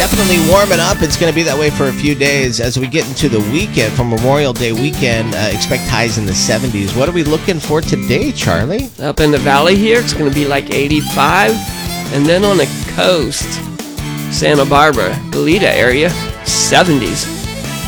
definitely warming up. It's going to be that way for a few days. As we get into the weekend, from Memorial Day weekend, expect highs in the 70s. What are we looking for today, Charlie? Up in the valley here, it's going to be like 85. And then on the coast, Santa Barbara, Goleta area, 70s.